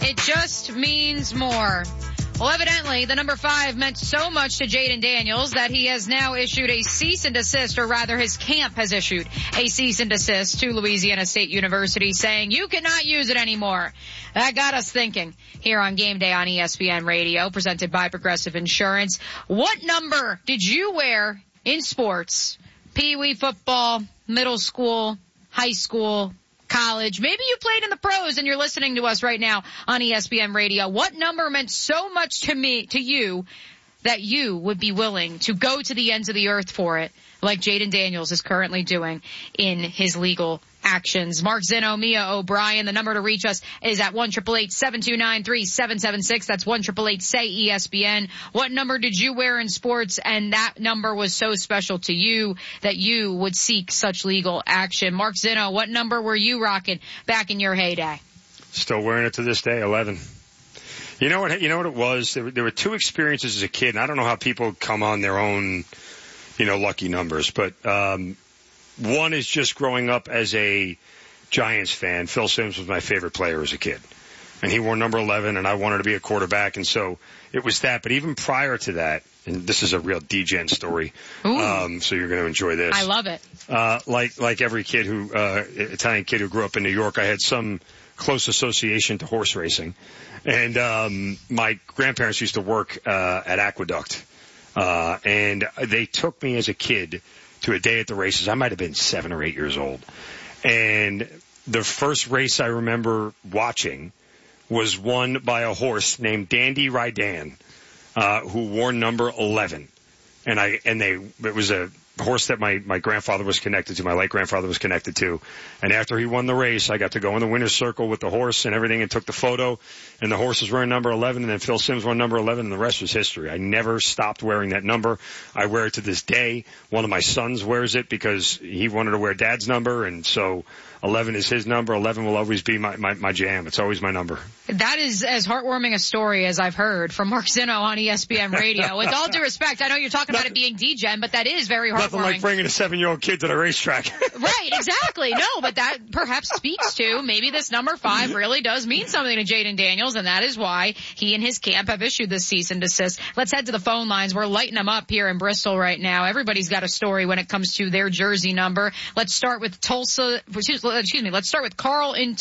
It just means more. Well, evidently, the number 5 meant so much to Jaden Daniels that he has now issued a cease and desist, or rather his camp has issued a cease and desist to Louisiana State University saying you cannot use it anymore. That got us thinking here on Game Day on ESPN Radio, presented by Progressive Insurance. What number did you wear in sports? Pee-wee football, middle school, high school, college. Maybe you played in the pros and you're listening to us right now on ESPN Radio. What number meant so much to you that you would be willing to go to the ends of the earth for it, like Jaden Daniels is currently doing in his legal actions? Mark Zinno, Mia O'Brien. The number to reach us is at 1-888-729-3776. That's 1-888-SAY-ESPN. What number did you wear in sports, and that number was so special to you that you would seek such legal action? Mark Zinno, what number were you rocking back in your heyday? Still wearing it to this day, 11. You know what it was? There were two experiences as a kid, and I don't know how people come on their own, lucky numbers, but one is just growing up as a Giants fan. Phil Simms was my favorite player as a kid, and he wore number 11, and I wanted to be a quarterback, and so it was that. But even prior to that, and this is a real D-Gen story, so you're going to enjoy this. I love it. Like every kid Italian kid who grew up in New York, I had some close association to horse racing. And my grandparents used to work at Aqueduct, and they took me as a kid to a day at the races. I might have been 7 or 8 years old. And the first race I remember watching was won by a horse named Dandy Rydan, who wore number 11. It was a horse that my grandfather was connected to, my late grandfather was connected to. And after he won the race, I got to go in the winner's circle with the horse and everything and took the photo. And the horse was wearing number 11, and then Phil Simms wore number 11, and the rest was history. I never stopped wearing that number. I wear it to this day. One of my sons wears it because he wanted to wear Dad's number, and so 11 is his number. 11 will always be my jam. It's always my number. That is as heartwarming a story as I've heard from Mark Zinno on ESPN Radio. With all due respect, I know you're talking about it being D-Gen, but that is very heartwarming. Nothing like bringing a 7-year-old kid to the racetrack. Right, exactly. No, but that perhaps speaks to maybe this number 5 really does mean something to Jaden Daniels, and that is why he and his camp have issued this cease and desist. Let's head to the phone lines. We're lighting them up here in Bristol right now. Everybody's got a story when it comes to their jersey number. Let's start with Let's start with Carl in